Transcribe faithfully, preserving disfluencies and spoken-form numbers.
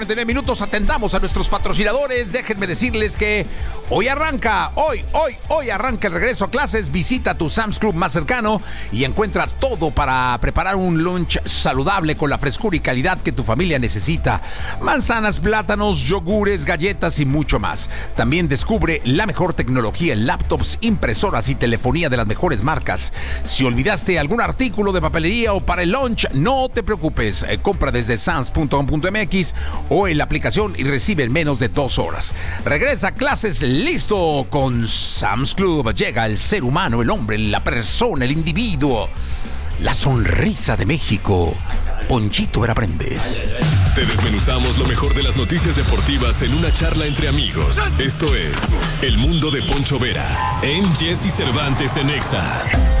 nueve minutos atendamos a nuestros patrocinadores. Déjenme decirles que hoy arranca, hoy, hoy, hoy arranca el regreso a clases. Visita tu Sam's Club más cercano y encuentra todo para preparar un lunch saludable con la frescura y calidad que tu familia necesita. Manzanas, plátanos, yogures, galletas y mucho más. También descubre la mejor tecnología en laptops, impresoras y telefonía de las mejores marcas. Si olvidaste algún artículo de papelería o para el lunch, no te preocupes. Eh, compra desde sams punto com punto m x o en la aplicación y recibe en menos de dos horas. Regresa a clases listo con Sam's Club. Llega el ser humano, el hombre, la persona, el individuo. La sonrisa de México. Ponchito Veraprendes. Te desmenuzamos lo mejor de las noticias deportivas en una charla entre amigos. Esto es El Mundo de Poncho Vera en Jesse Cervantes en Exa.